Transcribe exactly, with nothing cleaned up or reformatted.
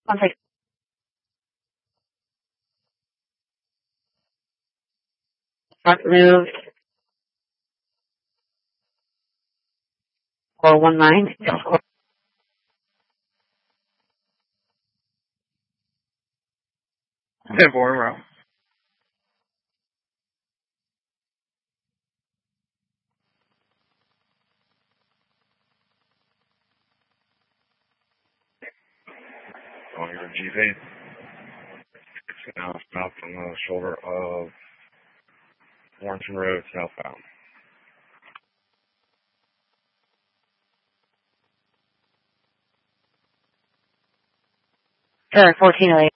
One second. Mark moved. four one nine. ten four in route. On your G V. It's now south from the shoulder of Warrington Road, southbound. Sure, fourteen oh eight.